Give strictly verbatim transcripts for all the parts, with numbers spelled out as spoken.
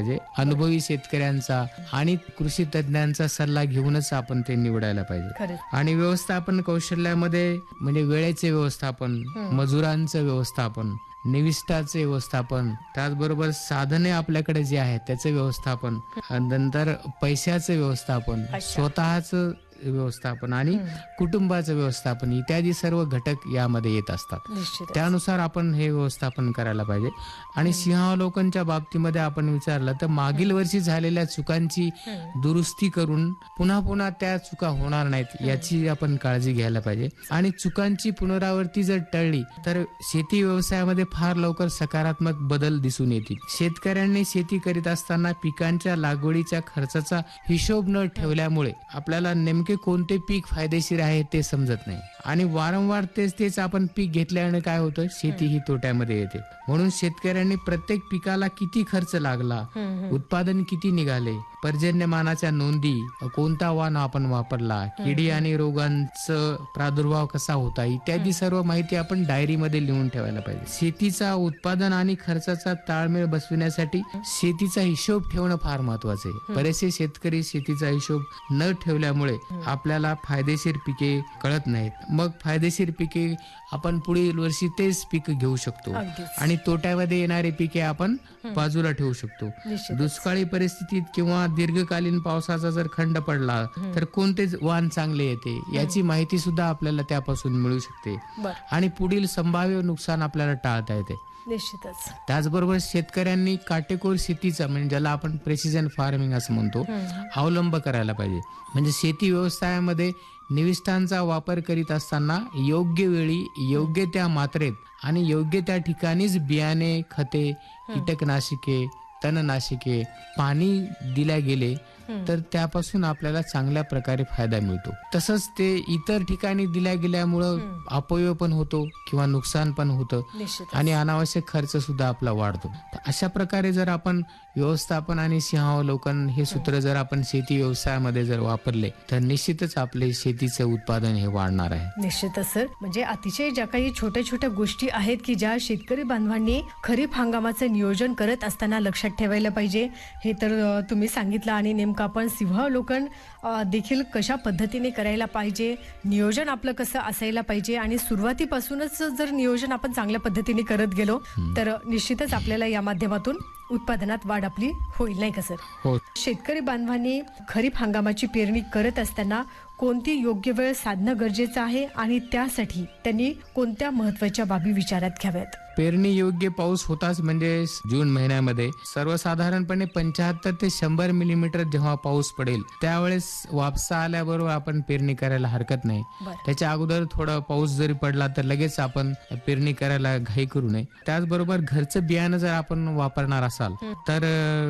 पाहिजे. अनुभवी शेतकऱ्यांचा आणि कृषी तज्ञांचा सल्ला घेऊनच आपण ते निवडायला पाहिजे. आणि व्यवस्थापन कौशल्यामध्ये म्हणजे वेळेचे व्यवस्थापन, मजुरांचं व्यवस्थापन, निविष्ठाचे व्यवस्थापन, त्याचबरोबर साधने आपल्याकडे जे आहेत त्याचे व्यवस्थापन, नंतर पैशाचे व्यवस्थापन, स्वतःचं व्यवस्थापन आणि कुटुंबाचं व्यवस्थापन इत्यादी सर्व घटक यामध्ये येत असतात. त्यानुसार आपण हे व्यवस्थापन करायला पाहिजे. आणि सिंहावलोकनच्या बाबतीमध्ये आपण विचारलं तर मागील वर्षी झालेल्या चुकांची दुरुस्ती करून पुन्हा पुन्हा त्या चुका होणार नाहीत याची आपण काळजी घ्यायला पाहिजे. आणि चुकांची पुनरावृत्ती जर टळली तर शेती व्यवसायामध्ये फार लवकर सकारात्मक बदल दिसून येतील. शेतकऱ्यांनी शेती करीत असताना पिकांच्या लागवडीच्या खर्चाचा हिशोब न ठेवल्यामुळे आपल्याला नेमके कोणते पीक फायदेशीर आहे ते समजत नाही. आणि वारंवार तेच तेच आपण पीक घेतल्याने काय होतं, शेती ही तोट्यामध्ये येते. म्हणून शेतकऱ्यांनी प्रत्येक पिकाला किती खर्च लागला, उत्पादन किती निघाले, पर्जन्यमानाच्या नोंदी, कोणता वाण आपण वापरला, किडी आणि रोगांचा प्रादुर्भाव कसा होता इत्यादी सर्व माहिती आपण डायरीमध्ये लिहून ठेवायला पाहिजे. शेतीचा उत्पादन आणि खर्चाचा ताळमेळ बसविण्यासाठी शेतीचा हिशोब ठेवणं फार महत्वाचं आहे. बरेचसे शेतकरी शेतीचा हिशोब न ठेवल्यामुळे आपल्याला फायदेशीर पिके कळत नाहीत. मग फायदेशीर पिके आपण पुढील वर्षी तेच पीक घेऊ शकतो आणि तोट्यामध्ये येणारे पिके आपण बाजूला ठेवू शकतो. दुष्काळी परिस्थितीत किंवा दीर्घकालीन पावसाचा जर खंड पडला तर कोणते वाण चांगले येते याची माहिती सुद्धा आपल्याला त्यापासून मिळू शकते आणि पुढील संभाव्य नुकसान आपल्याला टाळता येते. निश्चितच. त्याचबरोबर शेतकऱ्यांनी काटेकोर शेतीचा म्हणजे ज्याला आपण प्रेसिजन फार्मिंग असं म्हणतो अवलंब करायला पाहिजे. म्हणजे शेती व्यवसायामध्ये निविष्ठांचा वापर करीत असताना योग्य वेळी, योग्य त्या मात्रेत आणि योग्य त्या ठिकाणीच बियाणे, खते, कीटकनाशके, तणनाशके, पाणी दिल्या गेले तर त्यापासून आपल्याला चांगल्या प्रकारे फायदा मिळतो. तसंच ते इतर ठिकाणी दिल्या गेल्यामुळं अपव्यय पण होतो किंवा नुकसान पण होतं आणि अनावश्यक खर्च सुद्धा आपला वाढतो. अशा प्रकारे जर आपण व्यवस्थापन आणि सिंहावलोकन हे सूत्र जर आपण शेती व्यवसायामध्ये जर वापरले तर निश्चितच आपले शेतीचं उत्पादन हे वाढणार आहे. निश्चितच सर. म्हणजे अतिशय ज्या काही छोट्या छोट्या गोष्टी आहेत की ज्या शेतकरी बांधवांनी खरीप हंगामाचं नियोजन करत असताना लक्षात ठेवायला पाहिजे हे तर तुम्ही सांगितलं. आणि नेमकं आपण सिंहावलोकन देखील कशा पद्धतीने करायला पाहिजे, नियोजन आपलं कसं असायला पाहिजे आणि सुरुवातीपासूनच जर नियोजन आपण चांगल्या पद्धतीने करत गेलो तर निश्चितच आपल्याला या माध्यमातून उत्पादनात वाढ आपली होईल, नाही का सर? हो. शेतकरी बांधवांनी खरीप हंगामाची पेरणी करत असताना कोणती योग्य वेळ साधणं गरजेचं आहे आणि त्यासाठी त्यांनी कोणत्या महत्वाच्या बाबी विचारात घ्याव्यात? पेरणी योग्य पाऊस होताच म्हणजे जून महिन्यामध्ये सर्वसाधारणपणे पंच्याहत्तर ते शंभर मिलीमीटर जेव्हा पाऊस पडेल त्यावेळेस वापसा आल्याबरोबर आपण पेरणी करायला हरकत नाही. त्याच्या अगोदर थोडा पाऊस जरी पडला तर लगेच आपण पेरणी करायला घाई करू नये. त्याचबरोबर घरचं बियाणं जर आपण वापरणार असाल तर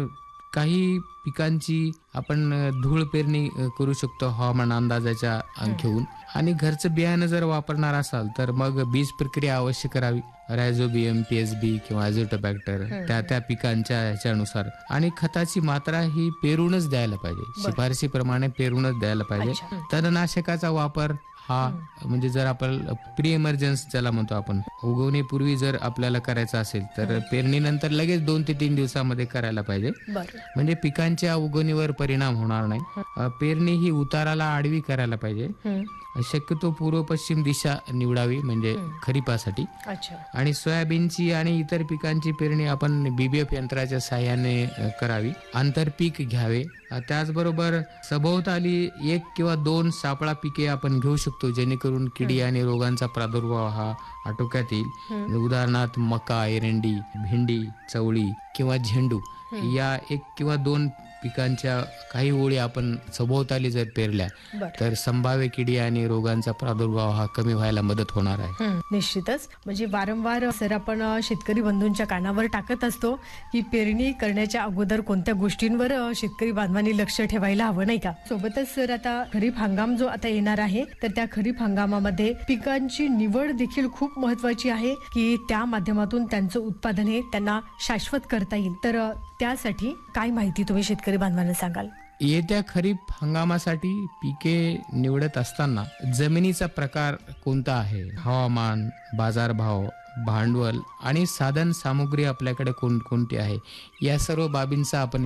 काही पिकांची आपण धूळ पेरणी करू शकतो हवामान अंदाजाच्या घेऊन. आणि घरचं बियाणं जर वापरणार असाल तर मग बीज प्रक्रिया अवश्य करावी. रायझोबियम, पीएसबी किंवा अझोटोबॅक्टर त्या त्या पिकांच्या ह्याच्यानुसार. आणि खताची मात्रा ही पेरूनच द्यायला पाहिजे, शिफारशीप्रमाणे पेरूनच द्यायला पाहिजे. तणनाशकाचा वापर हा म्हणजे जर आपण प्री इमर्जन्स ज्याला म्हणतो आपण, उगवणीपूर्वी जर आपल्याला करायचं असेल तर पेरणीनंतर लगेच दोन ते तीन दिवसामध्ये करायला पाहिजे, म्हणजे पिकांच्या उगवणीवर परिणाम होणार नाही. पेरणी ही उताराला आडवी करायला पाहिजे. शक्यतो पूर्व पश्चिम दिशा निवडावी म्हणजे खरीपासाठी. आणि सोयाबीनची आणि इतर पिकांची पेरणी आपण बीबीएफ यंत्राच्या साह्याने करावी. आंतरपीक घ्यावे. त्याचबरोबर सभोवताली एक किंवा दोन सापळा पिके आपण घेऊ शकतो जेणेकरून किडी आणि रोगांचा प्रादुर्भाव हा आटोक्यात येईल. उदाहरणार्थ मका, एरंडी, भेंडी, चवळी किंवा झेंडू या एक किंवा दोन पिकांच्या काही ओळी आपण सभोवताली जर पेरल्या तर संभाव्य किडी आणि रोगांचा प्रादुर्भाव हा कमी व्हायला मदत होणार आहे. निश्चितच. म्हणजे वारंवार सर आपण शेतकरी बंधूंच्या कानावर टाकत असतो की पेरणी करण्याच्या अगोदर कोणत्या गोष्टींवर शेतकरी बांधवांनी लक्ष ठेवायला हवं, नाही का? सोबतच सर आता खरीप हंगाम जो आता येणार आहे तर त्या खरीप हंगामामध्ये पिकांची निवड देखील खूप महत्वाची आहे की त्या माध्यमातून त्यांचं उत्पादन हे त्यांना शाश्वत करता येईल. तर त्यासाठी काय माहिती तुम्ही शेतकरी बांधवांना सांगाल? येत्या खरीप हंगामासाठी पिके निवडत असताना जमिनीचा प्रकार कोणता आहे, हवामान, बाजारभाव, भांडवल आणि साधन सामुग्री आपल्याकडे कोणकोणती आहे या सर्व बाबींचा आपण